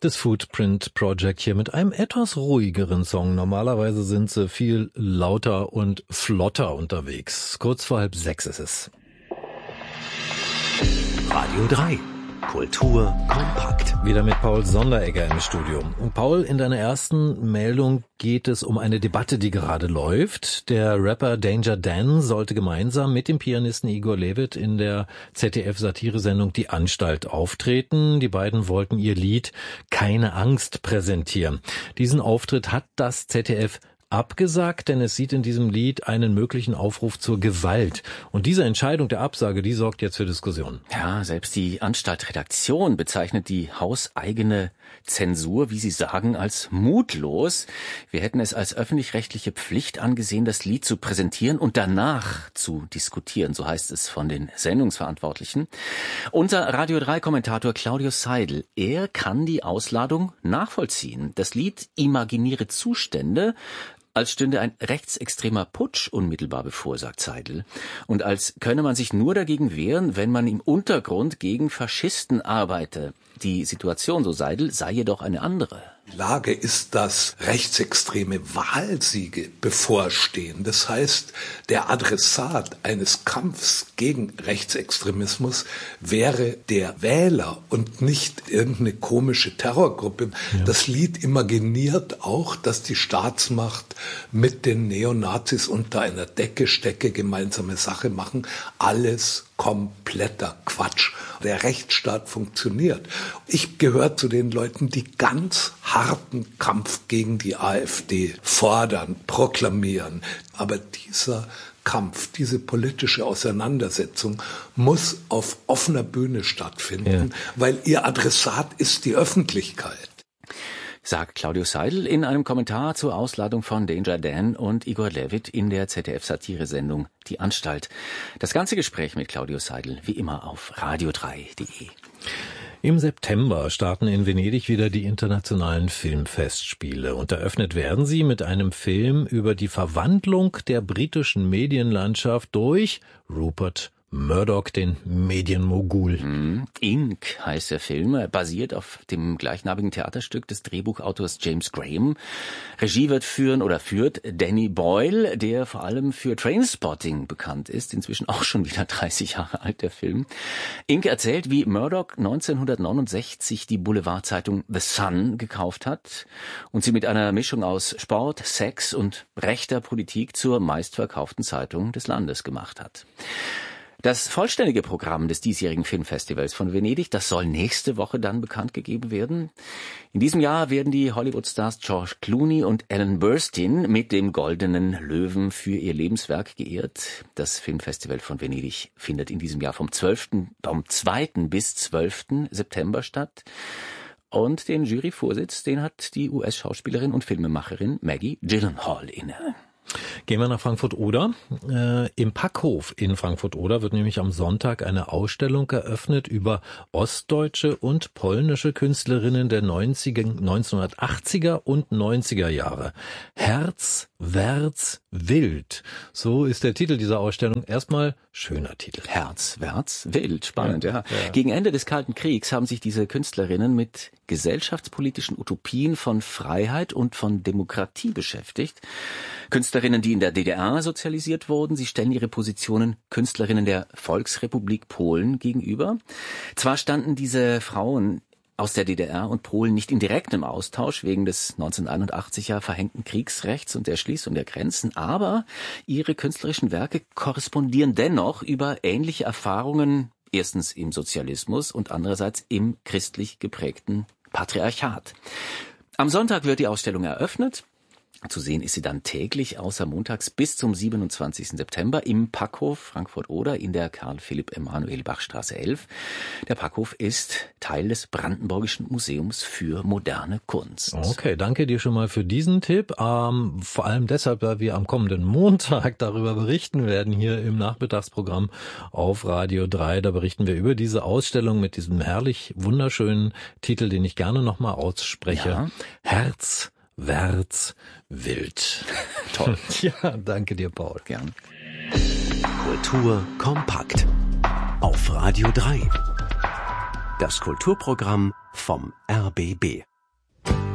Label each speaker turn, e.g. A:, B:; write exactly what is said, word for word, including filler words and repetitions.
A: Das Footprint Project hier mit einem etwas ruhigeren Song. Normalerweise sind sie viel lauter und flotter unterwegs. Kurz vor halb sechs ist es.
B: Radio drei. Kultur kompakt.
A: Wieder mit Paul Sonderegger im Studio. Und Paul, in deiner ersten Meldung geht es um eine Debatte, die gerade läuft. Der Rapper Danger Dan sollte gemeinsam mit dem Pianisten Igor Levit in der Z D F-Satiresendung Die Anstalt auftreten. Die beiden wollten ihr Lied Keine Angst präsentieren. Diesen Auftritt hat das Z D F abgesagt, denn es sieht in diesem Lied einen möglichen Aufruf zur Gewalt. Und diese Entscheidung der Absage, die sorgt jetzt für Diskussionen.
C: Ja, selbst die Anstaltredaktion bezeichnet die hauseigene Zensur, wie sie sagen, als mutlos. Wir hätten es als öffentlich-rechtliche Pflicht angesehen, das Lied zu präsentieren und danach zu diskutieren, so heißt es von den Sendungsverantwortlichen. Unser Radio drei Kommentator Claudius Seidel, er kann die Ausladung nachvollziehen. Das Lied Imaginiere Zustände, als stünde ein rechtsextremer Putsch unmittelbar bevor, sagt Seidel. Und als könne man sich nur dagegen wehren, wenn man im Untergrund gegen Faschisten arbeite. Die Situation, so Seidel, sei jedoch eine andere.
D: Die Lage ist, dass rechtsextreme Wahlsiege bevorstehen. Das heißt, der Adressat eines Kampfs gegen Rechtsextremismus wäre der Wähler und nicht irgendeine komische Terrorgruppe. Ja. Das Lied imaginiert auch, dass die Staatsmacht mit den Neonazis unter einer Decke stecke, gemeinsame Sache machen. Alles kompletter Quatsch. Der Rechtsstaat funktioniert. Ich gehöre zu den Leuten, die ganz harten Kampf gegen die AfD fordern, proklamieren. Aber dieser Kampf, diese politische Auseinandersetzung muss auf offener Bühne stattfinden, ja. weil ihr Adressat ist die Öffentlichkeit.
C: Sagt Claudius Seidel in einem Kommentar zur Ausladung von Danger Dan und Igor Levit in der Z D F-Satiresendung Die Anstalt. Das ganze Gespräch mit Claudius Seidel wie immer auf radio drei punkt de.
A: Im September starten in Venedig wieder die internationalen Filmfestspiele und eröffnet werden sie mit einem Film über die Verwandlung der britischen Medienlandschaft durch Rupert Murdoch, den Medienmogul.
C: Mm, Ink heißt der Film, basiert auf dem gleichnamigen Theaterstück des Drehbuchautors James Graham. Regie wird führen oder führt Danny Boyle, der vor allem für Trainspotting bekannt ist, inzwischen auch schon wieder dreißig Jahre alt, der Film. Ink erzählt, wie Murdoch neunzehnhundertneunundsechzig die Boulevardzeitung The Sun gekauft hat und sie mit einer Mischung aus Sport, Sex und rechter Politik zur meistverkauften Zeitung des Landes gemacht hat. Das vollständige Programm des diesjährigen Filmfestivals von Venedig, das soll nächste Woche dann bekannt gegeben werden. In diesem Jahr werden die Hollywood-Stars George Clooney und Ellen Burstyn mit dem Goldenen Löwen für ihr Lebenswerk geehrt. Das Filmfestival von Venedig findet in diesem Jahr vom zwölften, vom zweiten bis zwölften September statt. Und den Juryvorsitz, den hat die U S-Schauspielerin und Filmemacherin Maggie Gyllenhaal inne.
A: Gehen wir nach Frankfurt-Oder. Äh, Im Packhof in Frankfurt-Oder wird nämlich am Sonntag eine Ausstellung eröffnet über ostdeutsche und polnische Künstlerinnen der neunziger, neunzehnhundertachtziger und neunziger Jahre. Herz, Wärts, Wild. So ist der Titel dieser Ausstellung. Erstmal schöner Titel.
C: Herz, Wärts, Wild. Spannend, ja.
A: ja. ja.
C: Gegen Ende des Kalten Kriegs haben sich diese Künstlerinnen mit gesellschaftspolitischen Utopien von Freiheit und von Demokratie beschäftigt. Künstlerinnen, die in der D D R sozialisiert wurden, sie stellen ihre Positionen Künstlerinnen der Volksrepublik Polen gegenüber. Zwar standen diese Frauen aus der D D R und Polen nicht in direktem Austausch wegen des neunzehnhunderteinundachtziger verhängten Kriegsrechts und der Schließung der Grenzen, aber ihre künstlerischen Werke korrespondieren dennoch über ähnliche Erfahrungen, erstens im Sozialismus und andererseits im christlich geprägten Patriarchat. Am Sonntag wird die Ausstellung eröffnet. Zu sehen ist sie dann täglich, außer montags bis zum siebenundzwanzigsten September im Packhof Frankfurt-Oder in der Karl-Philipp-Emanuel-Bach-Straße elf. Der Packhof ist Teil des Brandenburgischen Museums für moderne Kunst.
A: Okay, danke dir schon mal für diesen Tipp. Ähm, vor allem deshalb, weil wir am kommenden Montag darüber berichten werden, hier im Nachmittagsprogramm auf Radio drei. Da berichten wir über diese Ausstellung mit diesem herrlich wunderschönen Titel, den ich gerne nochmal ausspreche. Ja. Herz, Wärts, Wild.
C: Toll.
A: Ja, danke dir, Paul.
C: Gern.
B: Kultur kompakt. Auf Radio drei. Das Kulturprogramm vom R B B.